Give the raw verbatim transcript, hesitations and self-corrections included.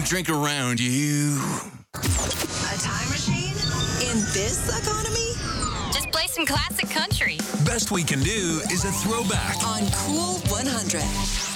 Don't drink around you. A time machine? In this economy? Just play some classic country. Best we can do is a throwback On Cool one hundred.